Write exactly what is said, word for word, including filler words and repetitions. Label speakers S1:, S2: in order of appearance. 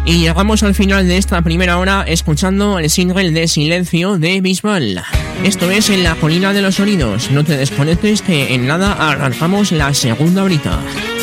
S1: Y llegamos al final de esta primera hora escuchando el single de Silencio de Bisbal. Esto es En la colina de los sonidos. No te desconectes que en nada arrancamos la segunda horita.